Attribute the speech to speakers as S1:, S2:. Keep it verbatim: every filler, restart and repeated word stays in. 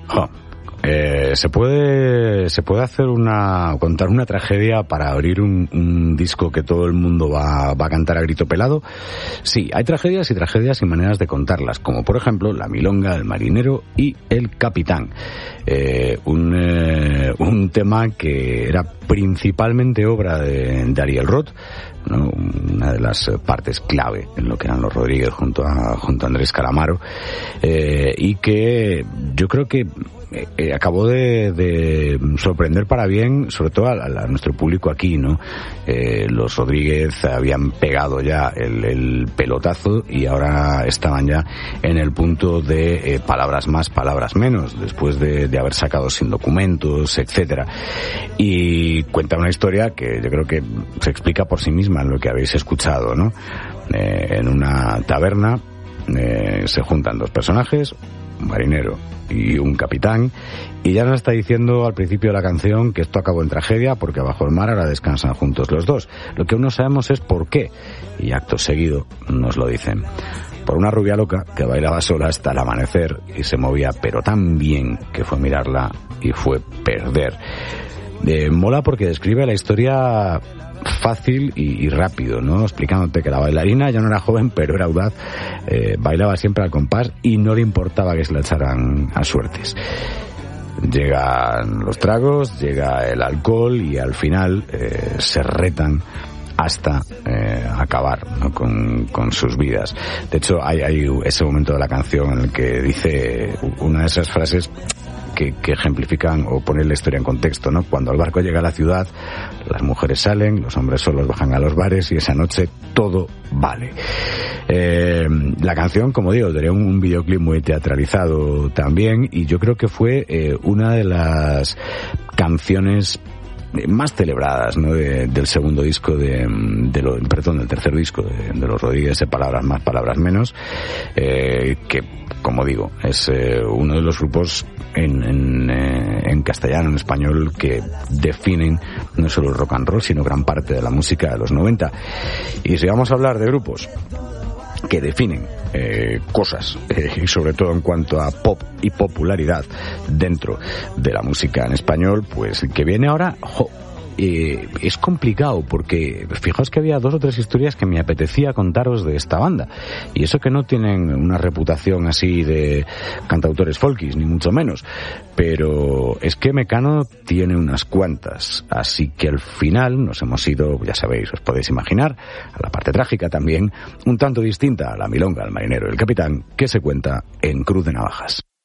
S1: Oh. Eh, se puede se puede hacer una contar una tragedia para abrir un, un disco que todo el mundo va, va a cantar a grito pelado. Sí, hay tragedias y tragedias y maneras de contarlas, como por ejemplo La Milonga, El Marinero y El Capitán. Eh, un, eh, un tema que era principalmente obra de, de Ariel Roth, ¿no? Una de las partes clave en lo que eran los Rodríguez junto a, junto a Andrés Calamaro, eh, y que yo creo que eh, acabó de, de sorprender para bien, sobre todo a, a nuestro público aquí, ¿no? Eh, los Rodríguez habían pegado ya el, el pelotazo y ahora estaban ya en el punto de eh, palabras más, palabras menos, después de, de haber sacado Sin Documentos, etcétera. Y cuenta una historia que yo creo que se explica por sí misma en lo que habéis escuchado, ¿no? Eh, en una taberna eh, se juntan dos personajes, un marinero y un capitán, y ya nos está diciendo al principio de la canción que esto acabó en tragedia porque bajo el mar ahora descansan juntos los dos. Lo que aún no sabemos es por qué, y acto seguido nos lo dicen. Por una rubia loca que bailaba sola hasta el amanecer y se movía pero tan bien que fue mirarla y fue perder. Eh, mola porque describe la historia fácil y, y rápido, ¿no? Explicándote que la bailarina ya no era joven, pero era audaz, eh, bailaba siempre al compás y no le importaba que se la echaran a suertes. Llegan los tragos, llega el alcohol y al final eh, se retan hasta eh, acabar, ¿no? con, con sus vidas. De hecho, hay, hay ese momento de la canción en el que dice una de esas frases que, que ejemplifican o ponen la historia en contexto, ¿no? Cuando el barco llega a la ciudad, las mujeres salen, los hombres solos bajan a los bares y esa noche todo vale. Eh, la canción, como digo, tenía un, un videoclip muy teatralizado también y yo creo que fue eh, una de las canciones más celebradas, ¿no? de, del segundo disco de, de lo, perdón, del tercer disco de, de los Rodríguez, de Palabras Más, Palabras Menos, eh, que, como digo, es eh, uno de los grupos en, en, eh, en castellano, en español, que definen no solo el rock and roll, sino gran parte de la música de los noventa. Y si vamos a hablar de grupos que definen eh, cosas, eh, y sobre todo en cuanto a pop y popularidad dentro de la música en español, pues que viene ahora, jo, eh, es complicado porque fijaos que había dos o tres historias que me apetecía contaros de esta banda, y eso que no tienen una reputación así de cantautores folkis, ni mucho menos, pero es que Mecano tiene unas cuantas, así que al final nos hemos ido, ya sabéis, os podéis imaginar, a la parte trágica también, un tanto distinta a La Milonga, El Marinero y El Capitán, que se cuenta en Cruz de Navajas.